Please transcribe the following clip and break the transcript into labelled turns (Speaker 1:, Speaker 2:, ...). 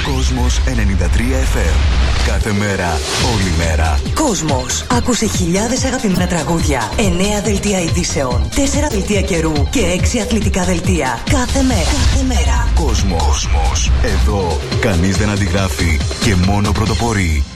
Speaker 1: Κόσμος 93 FM. Κάθε μέρα, όλη μέρα.
Speaker 2: Κόσμος. Άκουσε χιλιάδες αγαπημένα τραγούδια, 9 δελτία ειδήσεων, 4 δελτία καιρού και 6 αθλητικά δελτία. Κάθε μέρα. Κάθε μέρα.
Speaker 1: Κόσμος. Εδώ κανείς δεν αντιγράφει και μόνο πρωτοπορεί.